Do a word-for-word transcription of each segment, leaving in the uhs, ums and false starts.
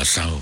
เศร้า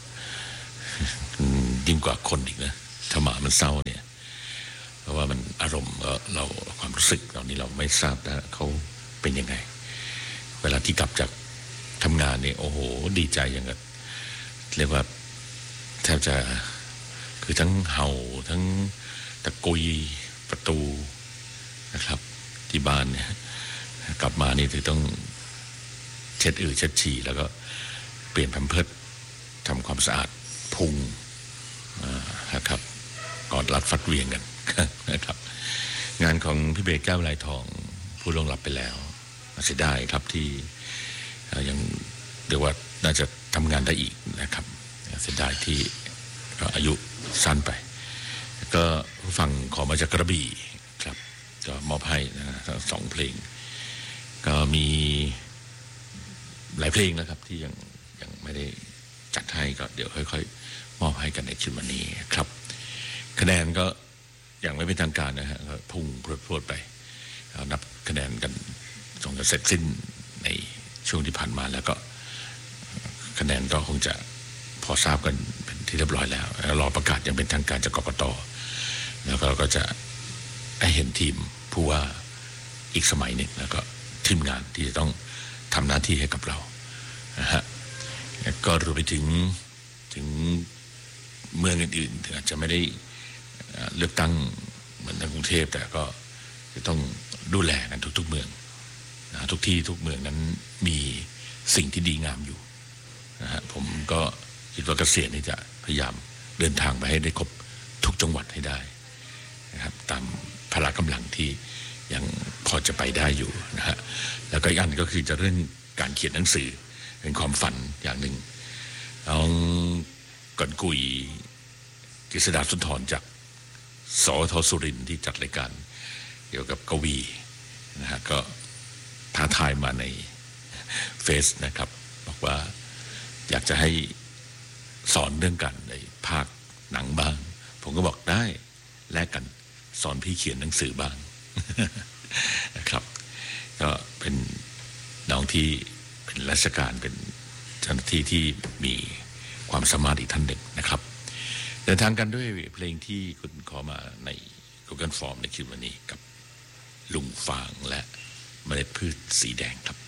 ยิ่งกว่าคนอีกนะถ้าหมามันเศร้าเนี่ยเพราะว่ามันอารมณ์เราความรู้สึกเหล่านี้เราไม่ทราบนะเขาเป็นยังไงเวลาที่กลับจากทำงานเนี่ยโอ้โหดีใจอย่างกับเรียกว่าแทบจะคือทั้งเห่าทั้งตะกุยประตูนะครับที่บ้านเนี่ยกลับมานี่ถือต้องเช็ดอือเช็ดฉี่แล้วก็เปลี่ยนแพมเพิร์สทำความสะอาดพุงนะครับกอดรัดฟัดเวียงกันนะครับงานของพี่เบสแก้วลายทองผู้ล่วงลับไปแล้วเสียดายครับที่ยังเรียกว่าน่าจะทำงานได้อีกนะครับเสียดายที่อายุสั้นไปก็ฟังขอมาจากกระบี่ครับก็มอบให้นะสองเพลงก็มีหลายเพลงนะครับที่ยังยังไม่ได้จัดให้ก็เดี๋ยวค่อยๆมอบให้กันในคืนวันนี้ครับคะแนนก็ยังไม่เป็นทางการนะฮะก็พุ่งพรวดๆไปนับคะแนนกันส่งกันเสร็จสิ้นในช่วงที่ผ่านมาแล้วก็คะแนนก็คงจะพอทราบกันเป็นที่เรียบร้อยแล้วรอประกาศยังเป็นทางการจากกกต.แล้วก็เราก็จะให้เห็นทีมผู้ว่าอีกสมัยหนึ่งแล้วก็ทีมงานที่จะต้องทำหน้าที่ให้กับเรานะฮะก็รวมไปถึงถึงเมืองอื่นๆถึงอาจจะไม่ได้เลือกตั้งเหมือนทางกรุงเทพแต่ก็จะต้องดูแลกันทุกๆเมืองนะทุกที่ทุกเมืองนั้นมีสิ่งที่ดีงามอยู่นะฮะผมก็คิดว่าเกษียณนี่จะพยายามเดินทางไปให้ได้ครบทุกจังหวัดให้ได้นะครับตามพละกำลังที่ยังพอจะไปได้อยู่นะฮะแล้วก็อีกอันก็คือจะเรื่องการเขียนหนังสือเป็นความฝันอย่างหนึ่งน้องก่อนกุยกฤษดาสุนทรจากสทสุรินทร์ที่จัดรายการเกี่ยวกับกวีนะฮะก็ท้าทายมาในเฟซนะครับบอกว่าอยากจะให้สอนเรื่องการในภาคหนังบ้างผมก็บอกได้แลกกันสอนพี่เขียนหนังสือบ้างนะครับก็เป็นน้องที่เป็นราชการเป็นเจ้าหน้าที่ที่มีความสามารถอีกท่านหนึ่งนะครับเดินทางกันด้วยเพลงที่คุณขอมาใน Google Form ในคลิปวันนี้กับลุงฟางและเมล็ดพืชสีแดงครับ